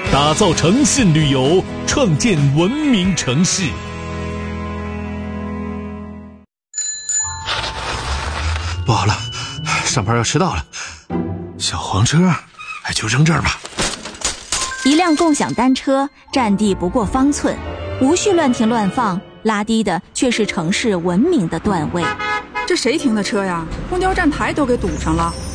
打造诚信旅游，创建文明城市。 不好了，上班要迟到了，小黄车就扔这儿吧。 一辆共享单车占地不过方寸，无需乱停乱放，拉低的却是城市文明的段位。 这谁停的车呀？公交站台都给堵上了。